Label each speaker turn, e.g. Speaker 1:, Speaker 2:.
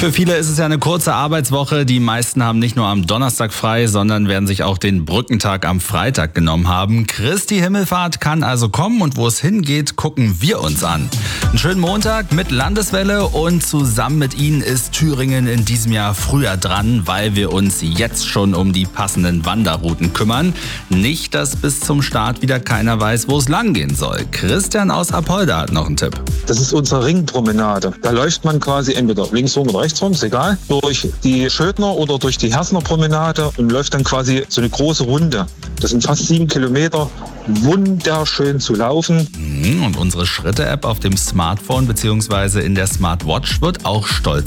Speaker 1: Für viele ist es ja eine kurze Arbeitswoche. Die meisten haben nicht nur am Donnerstag frei, sondern werden sich auch den Brückentag am Freitag genommen haben. Christi Himmelfahrt kann also kommen und wo es hingeht, gucken wir uns an. Einen schönen Montag mit Landeswelle und zusammen mit Ihnen ist Thüringen in diesem Jahr früher dran, weil wir uns jetzt schon um die passenden Wanderrouten kümmern. Nicht, dass bis zum Start wieder keiner weiß, wo es lang gehen soll. Christian aus Apolda hat noch einen Tipp.
Speaker 2: Das ist unsere Ringpromenade. Da läuft man quasi entweder links rum oder rechts rum, ist egal, durch die Schödner oder durch die Hersner Promenade und läuft dann quasi so eine große Runde. Das sind fast 7 Kilometer. Wunderschön zu laufen.
Speaker 1: Und unsere Schritte-App auf dem Smartphone bzw. in der Smartwatch wird auch stolz